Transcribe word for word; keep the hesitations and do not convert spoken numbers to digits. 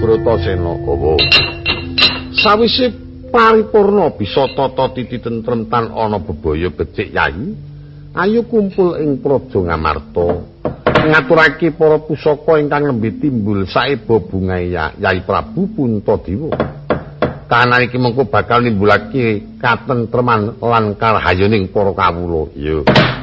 Bratasena gawa. Sawise paripurna bisa tata titi tentrem tan ana bebaya becik Yayi, ayo kumpul ing Praja Ngamarta ngaturake para pusaka ingkang nembe timbul saeba bungae Yai Prabu Puntadewa. Kahanan iki mengko bakal nimbulake katentreman lan karahayaning para kawula. Yo.